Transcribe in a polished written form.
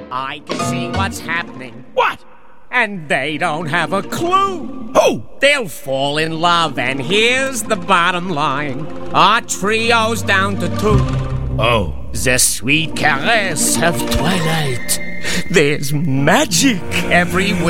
I can see what's happening. What? And they don't have a clue. Who? They'll fall in love, and here's the bottom line. Our trio's down to 2. Oh. The sweet caress of twilight. There's magic everywhere.